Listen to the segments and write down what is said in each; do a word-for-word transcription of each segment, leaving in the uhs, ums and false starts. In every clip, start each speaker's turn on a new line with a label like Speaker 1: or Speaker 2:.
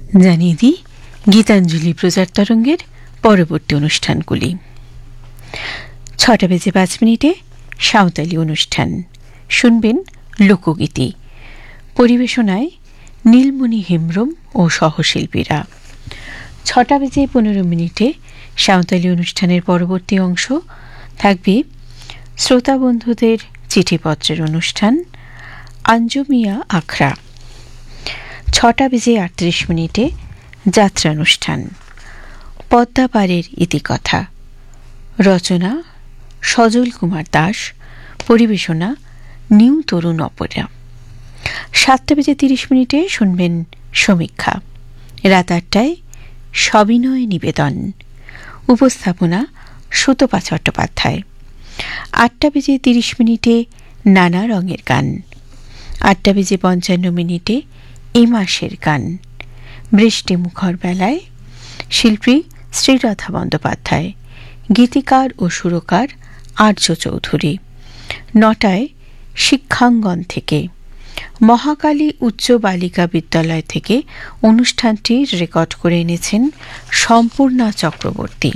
Speaker 1: জানিয়ে দিই গীতাঞ্জলি প্রচার তরঙ্গের পরবর্তী অনুষ্ঠানগুলি। ছটা বেজে পাঁচ মিনিটে সাঁওতালি অনুষ্ঠান শুনবেন লোকগীতি, পরিবেশনায় নীলমণি হেমব্রম ও সহশিল্পীরা। ছটা বেজে পনেরো মিনিটে সাঁওতালি অনুষ্ঠানের পরবর্তী অংশ থাকবে শ্রোতা বন্ধুদের চিঠিপত্রের অনুষ্ঠান আঞ্জুমিয়া আখড়া। ছটা বেজে আটত্রিশ মিনিটে যাত্রানুষ্ঠান পদ্মাপাড়ের ইতিকথা, রচনা সজল কুমার দাস, পরিবেশনা নিউ তরুণ অপরা। সাতটা বেজে তিরিশ মিনিটে শুনবেন সমীক্ষা। রাত আটটায় সবিনয় নিবেদন, উপস্থাপনা সুতপা চট্টোপাধ্যায়। আটটা বেজে তিরিশ মিনিটে নানা রঙের গান। আটটা বেজে পঞ্চান্ন মিনিটে এ মাসের গান, বৃষ্টি মুখর বেলায়, শিল্পী শ্রীরথা বন্দ্যোপাধ্যায়, গীতিকার ও সুরকার আর্য চৌধুরী। নটায় শিক্ষাঙ্গন থেকে, মহাকালী উচ্চ বালিকা বিদ্যালয় থেকে অনুষ্ঠানটি রেকর্ড করে এনেছেন সম্পূর্ণা চক্রবর্তী।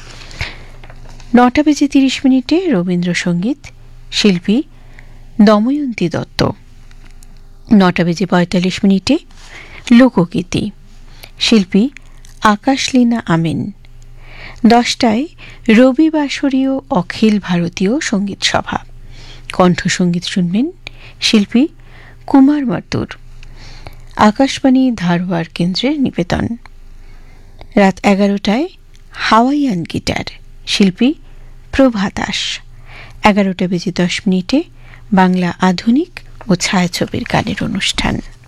Speaker 1: নটা বেজে তিরিশ মিনিটে রবীন্দ্রসঙ্গীত, শিল্পী দময়ন্তী দত্ত। নটা বেজে পঁয়তাল্লিশ মিনিটে লোকগীতি, শিল্পী আকাশলীনা আমিন। দশটায় রবিবাসরীয় অখিল ভারতীয় সঙ্গীত সভা, কণ্ঠসঙ্গীত শুনবেন শিল্পী কুমার মাতুর। আকাশবাণী ধারওয়াড় কেন্দ্রের নিবেদন। রাত এগারোটায় হাওয়াইয়ান গিটার, শিল্পী প্রভা দাস। এগারোটা বেজে দশ মিনিটে বাংলা আধুনিক ও ছায়াছবির গানের অনুষ্ঠান।